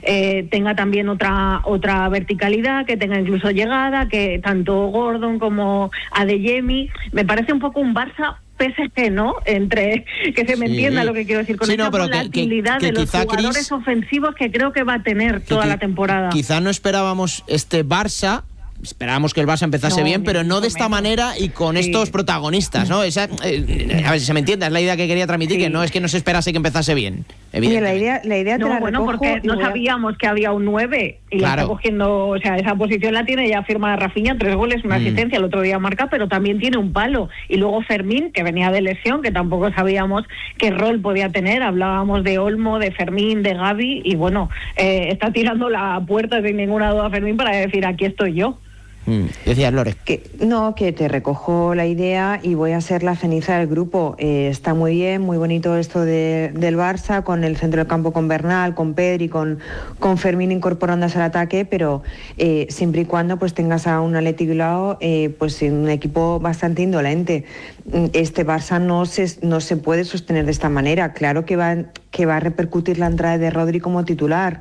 tenga también otra verticalidad, que tenga incluso llegada, que tanto Gordon como Adeyemi, me parece un poco un Barça PSG, ¿no? Entre que se me entienda lo que quiero decir con esta volatilidad de los jugadores ofensivos que creo que va a tener toda la temporada. Quizá no esperábamos este Barça. Esperábamos que el Barça empezase bien, pero no de esta manera y con estos protagonistas, ¿no? Esa, a ver si se me entiende, es la idea que quería transmitir, que no es que no se esperase que empezase bien. La idea no, bueno, porque no sabíamos que había un 9 y la está cogiendo, o sea, esa posición la tiene ya firmada Rafinha, 3 goles, una asistencia, el otro día marca, pero también tiene un palo. Y luego Fermín, que venía de lesión, que tampoco sabíamos qué rol podía tener, hablábamos de Olmo, de Fermín, de Gavi, y bueno, está tirando la puerta sin ninguna duda Fermín para decir, aquí estoy yo. Decías, Lore. Que te recojo la idea y voy a ser la ceniza del grupo. Está muy bien, muy bonito esto del Barça, con el centro del campo con Bernal, con Pedri, con Fermín incorporándose al ataque, pero siempre y cuando pues tengas a un Athletic Bilbao pues un equipo bastante indolente. Este Barça no se puede sostener de esta manera. Claro que va a repercutir la entrada de Rodri como titular.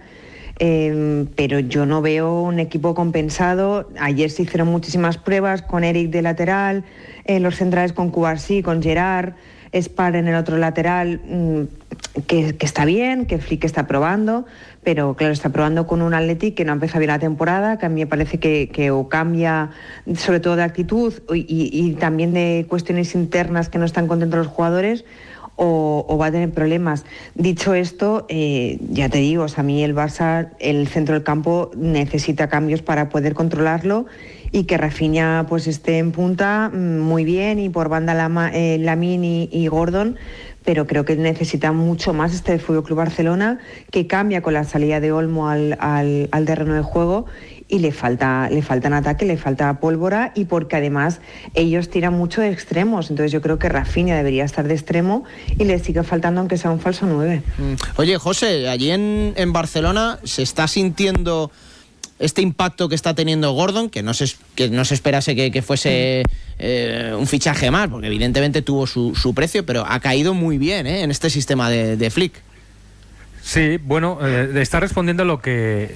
Pero yo no veo un equipo compensado. Ayer se hicieron muchísimas pruebas con Eric de lateral, los centrales con Cubarsí, con Gerard, Spar en el otro lateral, que está bien, que Flick está probando, pero claro, está probando con un Athletic que no ha empezado bien la temporada, que a mí me parece que o cambia sobre todo de actitud y también de cuestiones internas que no están contentos los jugadores, o va a tener problemas. Dicho esto, ya te digo, a mí el Barça, el centro del campo necesita cambios para poder controlarlo y que Rafinha pues esté en punta muy bien, y por banda Lamine y Gordon, pero creo que necesita mucho más este FC Barcelona, que cambia con la salida de Olmo al terreno de juego, y le falta en ataque, le falta pólvora, y porque además ellos tiran mucho de extremos, entonces yo creo que Rafinha debería estar de extremo y le sigue faltando aunque sea un falso 9. Oye, José, allí en Barcelona se está sintiendo este impacto que está teniendo Gordon, que no se esperase que fuese un fichaje más, porque evidentemente tuvo su precio, pero ha caído muy bien en este sistema de Flick. Sí, bueno, está respondiendo a lo que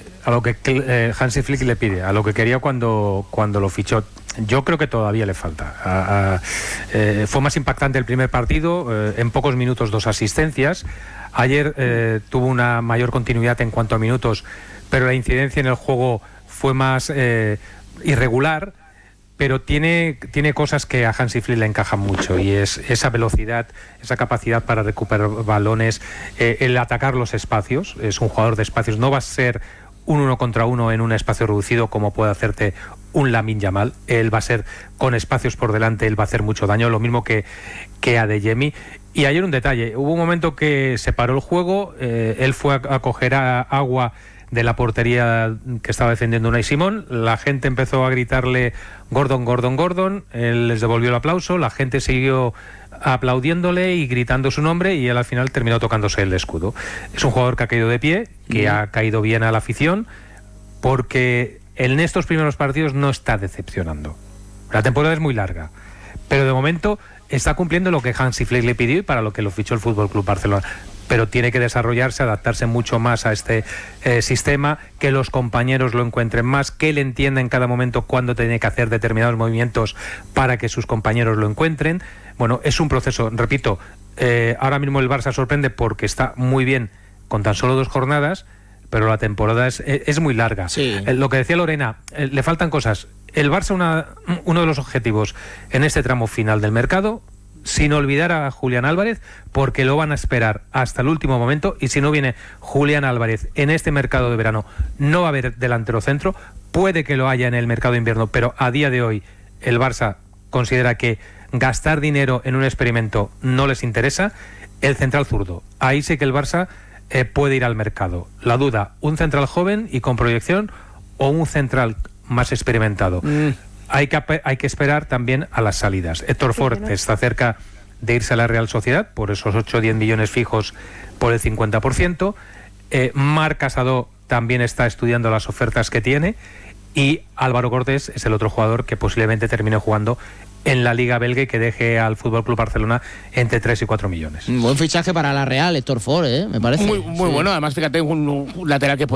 Hansi Flick le pide, a lo que quería cuando lo fichó. Yo creo que todavía le falta. Fue más impactante el primer partido, en pocos minutos 2 asistencias. Ayer tuvo una mayor continuidad en cuanto a minutos, pero la incidencia en el juego fue más irregular. Pero tiene cosas que a Hansi Flick le encajan mucho, y es esa velocidad, esa capacidad para recuperar balones, el atacar los espacios. Es un jugador de espacios, no va a ser un 1 contra 1 en un espacio reducido como puede hacerte un Lamine Yamal. Él va a ser con espacios por delante, él va a hacer mucho daño, lo mismo que Adeyemi. Y ayer un detalle, hubo un momento que se paró el juego, él fue a coger agua de la portería que estaba defendiendo Unai Simón, la gente empezó a gritarle Gordon, Gordon, Gordon, él les devolvió el aplauso, la gente siguió aplaudiéndole y gritando su nombre, y él al final terminó tocándose el escudo. Es un jugador que ha caído de pie, que ha caído bien a la afición, porque en estos primeros partidos no está decepcionando. La temporada es muy larga, pero de momento está cumpliendo lo que Hansi Flick le pidió y para lo que lo fichó el FC Barcelona. Pero tiene que desarrollarse, adaptarse mucho más a este sistema, que los compañeros lo encuentren más, que él entienda en cada momento cuándo tiene que hacer determinados movimientos para que sus compañeros lo encuentren. Bueno, es un proceso, repito, ahora mismo el Barça sorprende porque está muy bien con tan solo 2 jornadas, pero la temporada es muy larga. Sí. Lo que decía Lorena, le faltan cosas. El Barça, uno de los objetivos en este tramo final del mercado, sin olvidar a Julián Álvarez, porque lo van a esperar hasta el último momento, y si no viene Julián Álvarez en este mercado de verano, no va a haber delantero centro. Puede que lo haya en el mercado de invierno, pero a día de hoy el Barça considera que gastar dinero en un experimento no les interesa. El central zurdo, ahí sí que el Barça puede ir al mercado. La duda, un central joven y con proyección o un central más experimentado. Hay que esperar también a las salidas. Héctor Ford está cerca de irse a la Real Sociedad por esos 8 o 10 millones fijos por el 50%. Marc Casado también está estudiando las ofertas que tiene, y Álvaro Cortés es el otro jugador que posiblemente termine jugando en la Liga Belga y que deje al FC Barcelona entre 3 y 4 millones. Un buen fichaje para la Real, Héctor Ford, me parece. Muy bueno, además fíjate, un lateral que